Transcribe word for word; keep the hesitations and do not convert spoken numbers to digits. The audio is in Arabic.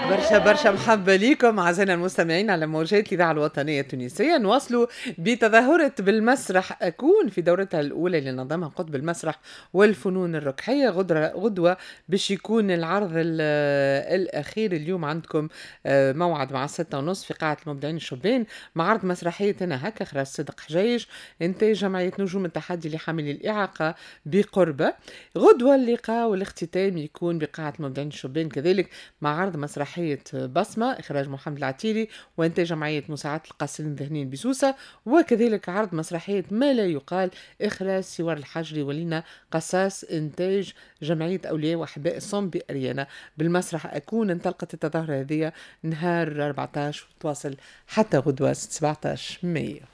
برشا برشا محبة ليكم أعزائنا المستمعين على موجات الإذاعة الوطنية التونسية. نواصلوا بتظاهرة بالمسرح أكون في دورتها الأولى اللي نظمها قطب المسرح والفنون الركحية غدرة غدوة باش يكون العرض ال- الأخير اليوم. عندكم آه، موعد مع الستة ونص في قاعة المبدعين الشبان مع عرض مسرحية أنا هكا إخراج صدق حجيج إنتاج جمعية نجوم التحدي لحاملي الإعاقة بقربة. غدوة اللقاء والاختتام يكون بقاعة المبدعين الشبان كذلك مع عرض مسرحية بصمة إخراج محمد العتيري وإنتاج جمعية مساعدة القاصرين الذهنيين بسوسة، وكذلك عرض مسرحية ما لا يقال إخراج سوار الحجري ولينا قصاص إنتاج جمعية أولياء وأحباء الصم بأريانا. بالمسرح أكون انطلقت التظاهرة هذه نهار أربعة عشر وتواصل حتى غدوة سبعة عشر مايو.